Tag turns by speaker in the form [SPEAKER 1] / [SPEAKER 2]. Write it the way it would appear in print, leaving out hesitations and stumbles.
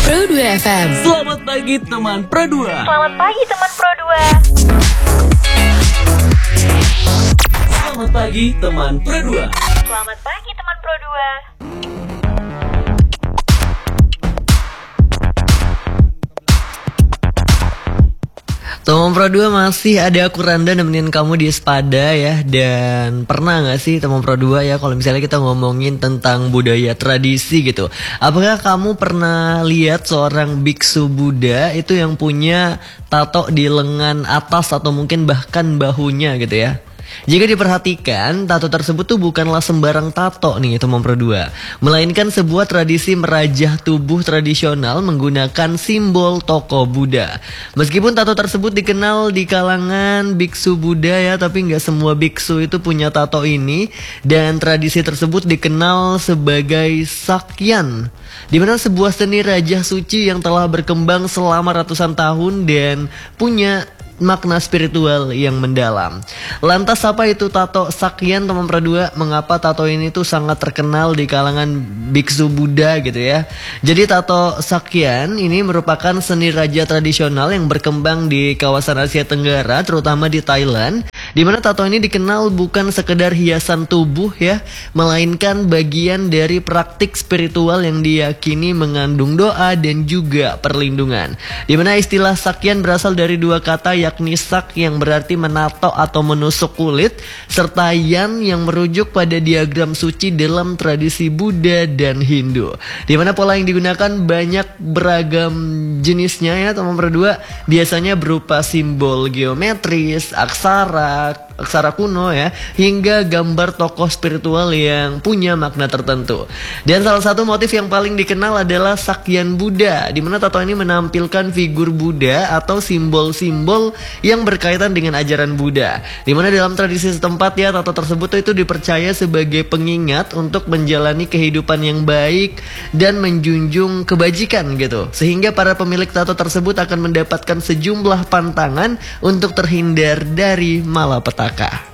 [SPEAKER 1] Pro 2 FM.
[SPEAKER 2] Selamat pagi teman Pro 2.
[SPEAKER 3] Selamat pagi teman Pro 2.
[SPEAKER 2] Selamat pagi teman Pro 2.
[SPEAKER 3] Selamat pagi teman Pro 2.
[SPEAKER 4] Teman Pro 2 masih ada aku Randa nemenin kamu di Sepada ya. Dan pernah gak sih teman Pro 2 ya, kalau misalnya kita ngomongin tentang budaya tradisi gitu, apakah kamu pernah lihat seorang biksu Buddha itu yang punya tato di lengan atas atau mungkin bahkan bahunya gitu ya? Jika diperhatikan, tato tersebut tuh bukanlah sembarang tato nih teman Pro 2, melainkan sebuah tradisi merajah tubuh tradisional menggunakan simbol tokoh Buddha. Meskipun tato tersebut dikenal di kalangan biksu Buddha ya, tapi nggak semua biksu itu punya tato ini. Dan tradisi tersebut dikenal sebagai Sakyan, dimana sebuah seni rajah suci yang telah berkembang selama ratusan tahun dan punya makna spiritual yang mendalam. Lantas apa itu tato Sakyan teman Pro 2? Mengapa tato ini tuh sangat terkenal di kalangan biksu Buddha gitu ya? Jadi tato Sakyan ini merupakan seni raja tradisional yang berkembang di kawasan Asia Tenggara, terutama di Thailand, di mana tato ini dikenal bukan sekedar hiasan tubuh ya, melainkan bagian dari praktik spiritual yang diyakini mengandung doa dan juga perlindungan. Di mana istilah Sakyan berasal dari dua kata, yakni sak yang berarti menato atau menusuk kulit, serta yan yang merujuk pada diagram suci dalam tradisi Buddha dan Hindu. Di mana pola yang digunakan banyak beragam jenisnya ya teman Pro 2, biasanya berupa simbol geometris, aksara kuno ya, hingga gambar tokoh spiritual yang punya makna tertentu. Dan salah satu motif yang paling dikenal adalah Sakyan Buddha, di mana tato ini menampilkan figur Buddha atau simbol-simbol yang berkaitan dengan ajaran Buddha. Di mana dalam tradisi setempat ya, tato tersebut itu dipercaya sebagai pengingat untuk menjalani kehidupan yang baik dan menjunjung kebajikan gitu. Sehingga para pemilik tato tersebut akan mendapatkan sejumlah pantangan untuk terhindar dari malapetaka.